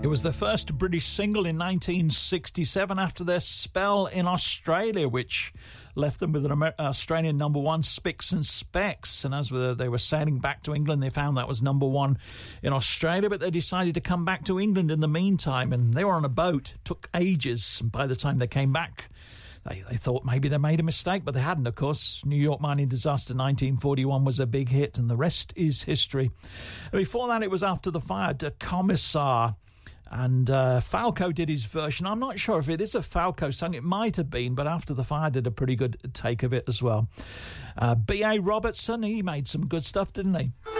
It was their first British single in 1967 after their spell in Australia, which left them with an Australian number one, Spicks and Specks. And as they were sailing back to England, they found that was number one in Australia, but they decided to come back to England in the meantime. And they were on a boat. It took ages. And by the time they came back, they thought maybe they made a mistake, but they hadn't, of course. New York Mining Disaster 1941 was a big hit, and the rest is history. Before that, it was After the Fire, Der Kommissar. And Falco did his version. I'm not sure if it is a Falco song. It might have been, but After the Fire did a pretty good take of it as well. B.A. Robertson, he made some good stuff, didn't he?